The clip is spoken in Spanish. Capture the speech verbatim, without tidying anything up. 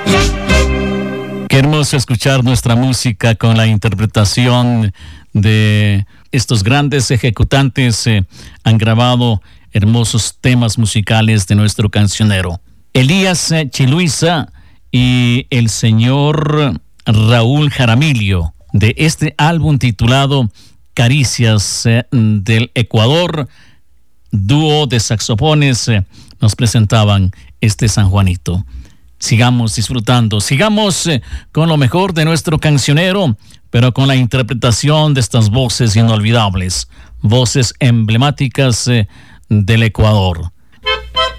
Qué hermoso escuchar nuestra música con la interpretación de estos grandes ejecutantes. Eh, han grabado hermosos temas musicales de nuestro cancionero. Elías eh, Chiluisa y el señor Raúl Jaramillo, de este álbum titulado Caricias eh, del Ecuador, dúo de saxofones, eh, nos presentaban este San Juanito. Sigamos disfrutando, sigamos eh, con lo mejor de nuestro cancionero, pero con la interpretación de estas voces inolvidables, voces emblemáticas eh, del Ecuador.